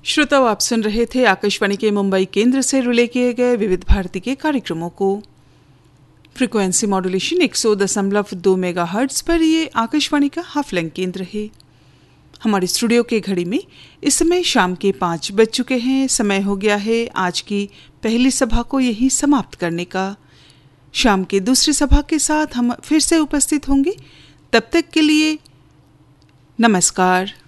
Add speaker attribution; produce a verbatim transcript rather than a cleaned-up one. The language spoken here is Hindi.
Speaker 1: श्रोताओ, आप सुन रहे थे आकाशवाणी के मुंबई केंद्र से रिले किए गए विविध भारती के कार्यक्रमों को। फ्रीक्वेंसी मॉड्यूलेशन एक सौ दशमलव दो मेगा हर्ट्ज पर ये आकाशवाणी का हाफलैंग केंद्र है। हमारे स्टूडियो के घड़ी में इस समय शाम के पाँच बज चुके हैं। समय हो गया है आज की पहली सभा को यहीं समाप्त करने का। शाम के दूसरी सभा के साथ हम फिर से उपस्थित होंगे। तब तक के लिए नमस्कार।